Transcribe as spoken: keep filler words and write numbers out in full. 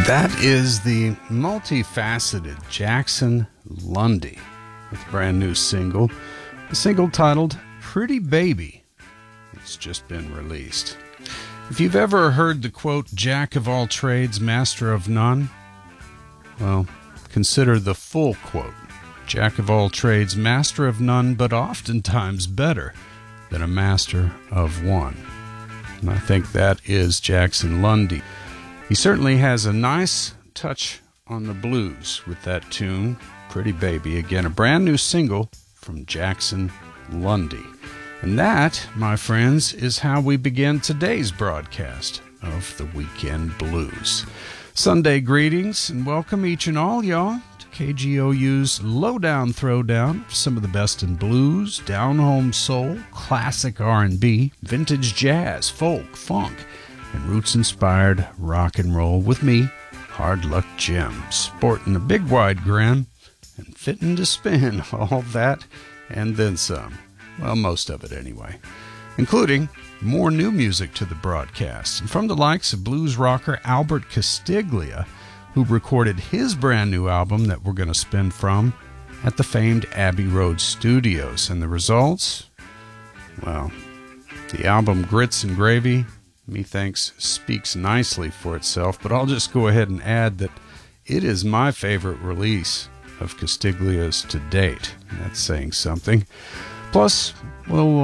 That is the multifaceted Jackson Lundy with a brand new single, a single titled Pretty Baby. It's just been released. If you've ever heard the quote, Jack of all trades, master of none, well, consider the full quote. Jack of all trades, master of none, but oftentimes better than a master of one. And I think that is Jackson Lundy. He certainly has a nice touch on the blues with that tune, Pretty Baby. Again, a brand new single from Jackson Lundy. And that, my friends, is how we begin today's broadcast of the Weekend Blues. Sunday greetings and welcome each and all y'all to K G O U's Lowdown Throwdown of some of the best in blues, down-home soul, classic R and B, vintage jazz, folk, funk, and roots-inspired rock and roll with me, Hard Luck Jim, sporting a big wide grin and fitting to spin all that and then some. Well, most of it anyway, including more new music to the broadcast, and from the likes of blues rocker Albert Castiglia, who recorded his brand new album that we're going to spin from at the famed Abbey Road Studios. And the results? Well, the album Grits and Gravy, methinks, speaks nicely for itself, but I'll just go ahead and add that it is my favorite release of Castiglia's to date. That's saying something. Plus, well,